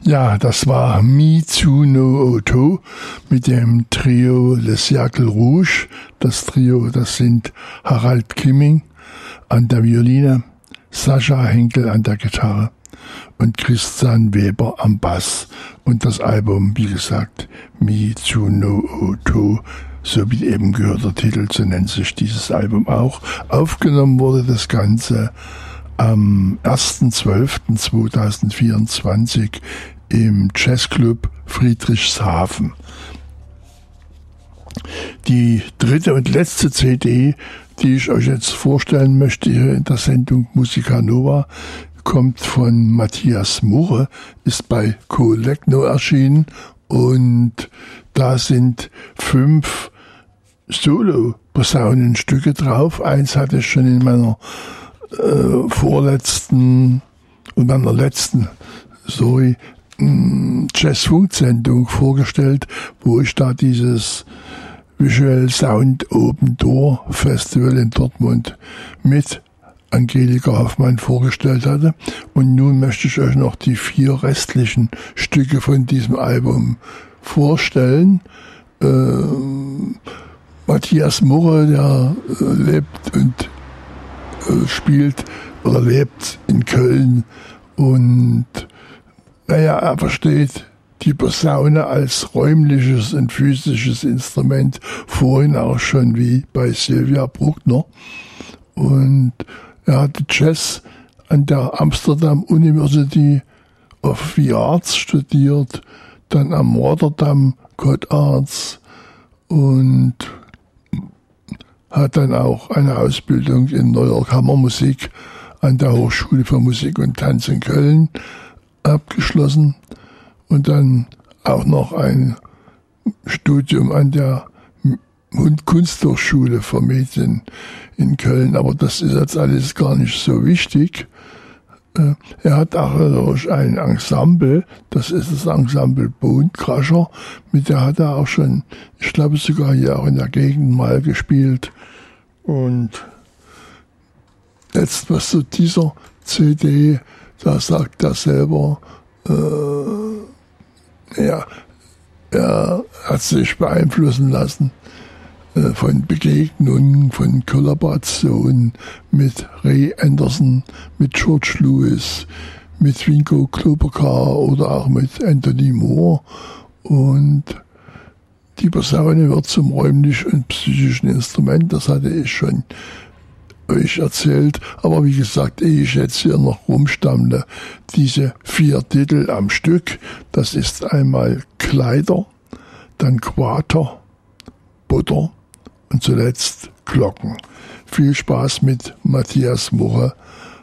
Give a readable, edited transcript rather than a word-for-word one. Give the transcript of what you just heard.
Ja, das war Mitsuno Oto mit dem Trio Le Cercle Rouge. Das Trio, das sind Harald Kimming an der Violine, Sascha Henkel an der Gitarre und Christian Weber am Bass. Und das Album, wie gesagt, Mitsuno Oto, so wie eben gehört der Titel, so nennt sich dieses Album auch. Aufgenommen wurde das Ganze am 1.12.2024 im Jazzclub Friedrichshafen. Die dritte und letzte CD, die ich euch jetzt vorstellen möchte hier in der Sendung Musica Nova, kommt von Matthias Murre, ist bei Colegno erschienen und da sind 5 Solo-Posaunenstücke drauf. Eins hatte ich schon in meiner letzten Jazz-Funk-Sendung vorgestellt, wo ich da dieses Visual Sound Open Door Festival in Dortmund mit Angelika Hoffmann vorgestellt hatte. Und nun möchte ich euch noch die 4 restlichen Stücke von diesem Album vorstellen. Matthias Murre, der lebt und spielt oder lebt in Köln und er versteht die Posaune als räumliches und physisches Instrument, vorhin auch schon wie bei Sylvia Bruckner. Und er hatte Jazz an der Amsterdam University of the Arts studiert, dann am Rotterdam Code Arts und hat dann auch eine Ausbildung in Neuer Kammermusik an der Hochschule für Musik und Tanz in Köln abgeschlossen und dann auch noch ein Studium an der Kunsthochschule für Medien in Köln. Aber das ist jetzt alles gar nicht so wichtig. Er hat auch ein Ensemble, das ist das Ensemble Bone Crusher, mit der hat er auch schon, ich glaube sogar hier auch in der Gegend mal gespielt. Und jetzt was zu dieser CD, da sagt er selber, er hat sich beeinflussen lassen von Begegnungen, von Kollaborationen mit Ray Anderson, mit George Lewis, mit Vinko Klobuchar oder auch mit Anthony Moore. Und die Posaune wird zum räumlichen und psychischen Instrument, das hatte ich schon euch erzählt. Aber wie gesagt, ehe ich jetzt hier noch rumstammle, diese 4 Titel am Stück, das ist einmal Kleider, dann Quater, Butter und zuletzt Glocken. Viel Spaß mit Matthias Murre